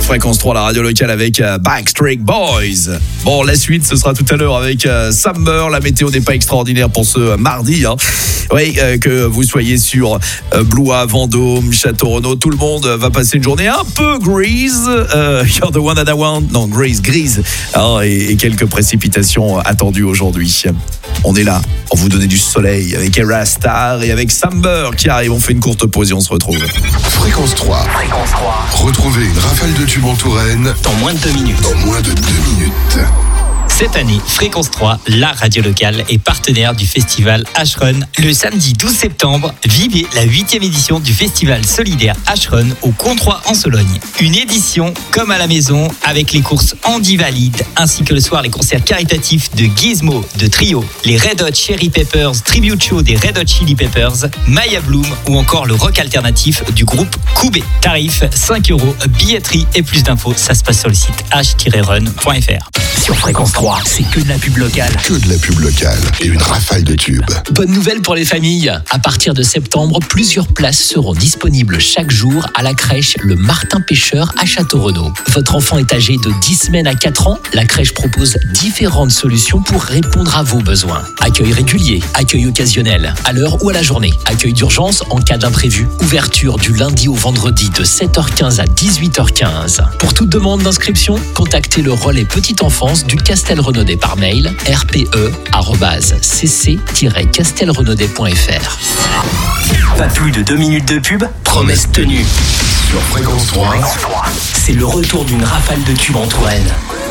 Fréquence 3, la radio locale avec Backstreet Boys. Bon, la suite, ce sera tout à l'heure avec Summer. La météo n'est pas extraordinaire pour ce mardi. Oui, que vous soyez sur Blois, Vendôme, Château-Renaud, tout le monde va passer une journée un peu grise. You're the one that I want. Non, grise. Et quelques précipitations attendues aujourd'hui. On est là pour vous donner du soleil avec Era Star et avec Summer qui arrive. On fait une courte pause et on se retrouve. Fréquence 3. Retrouvez une rafale de tubes en Touraine dans moins de 2 minutes. Cette année, Fréquence 3, la radio locale, est partenaire du festival H-Run. Le samedi 12 septembre, vivez la 8e édition du festival solidaire H-Run au Comtois en Sologne. Une édition comme à la maison avec les courses Andy Valide ainsi que le soir les concerts caritatifs de Gizmo, de Trio, les Red Hot Chili Peppers, Tribute Show des Red Hot Chili Peppers, Maya Bloom ou encore le rock alternatif du groupe Koubé. Tarif 5 €, billetterie et plus d'infos, ça se passe sur le site h-run.fr. Sur Fréquence 3, c'est que de la pub locale. Que de la pub locale et une rafale de tubes. Bonne nouvelle pour les familles. À partir de septembre, plusieurs places seront disponibles chaque jour à la crèche Le Martin Pêcheur à Château-Renaud. Votre enfant est âgé de 10 semaines à 4 ans. La crèche propose différentes solutions pour répondre à vos besoins. Accueil régulier, accueil occasionnel, à l'heure ou à la journée. Accueil d'urgence en cas d'imprévu. Ouverture du lundi au vendredi de 7h15 à 18h15. Pour toute demande d'inscription, contactez le relais petite enfance du Castelrenaudet par mail rpe@cc-castelrenaudet.fr. Pas plus de 2 minutes de pub, promesse tenue. Sur Fréquence 3, c'est le retour d'une rafale de tubes en Touraine.